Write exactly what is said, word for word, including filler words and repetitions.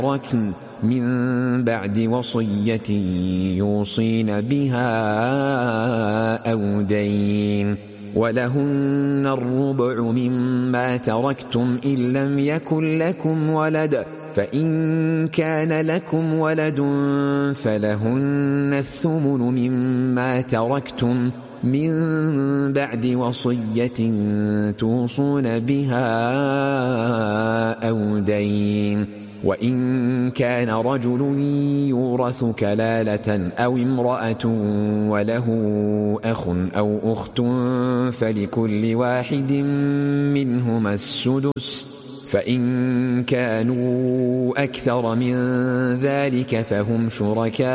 تركن من بعد وصية يوصين بها أو دين ولهن الربع مما تركتم إن لم يكن لكم ولد فإن كان لكم ولد فلهن الثمن مما تركتم من بعد وصية توصون بها أو دين وإن كان رجل يورث كلالة أو امرأة وله أخ أو أخت فلكل واحد منهما السدس فإن كانوا أكثر من ذلك فهم شركاء